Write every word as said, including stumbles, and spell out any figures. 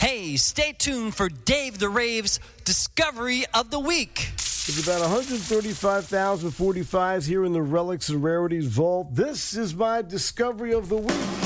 Hey, stay tuned for Dave the Rave's Discovery of the Week. There's about one hundred thirty-five thousand forty-fives here in the Relics and Rarities Vault. This is my Discovery of the Week.